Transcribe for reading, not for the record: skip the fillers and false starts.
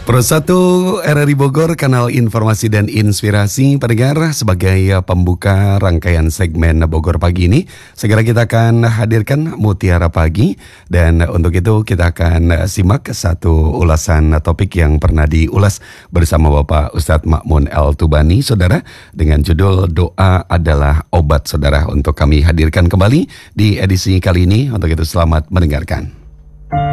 Pro 1 RRI Bogor, kanal informasi dan inspirasi pendengar. Sebagai pembuka rangkaian segmen Bogor Pagi ini, segera kita akan hadirkan Mutiara Pagi. Dan untuk itu kita akan simak satu ulasan topik yang pernah diulas bersama Bapak Ustadz Ma'mun El Tubani, saudara, dengan judul Doa Adalah Obat, saudara. Untuk kami hadirkan kembali di edisi kali ini. Untuk itu selamat mendengarkan.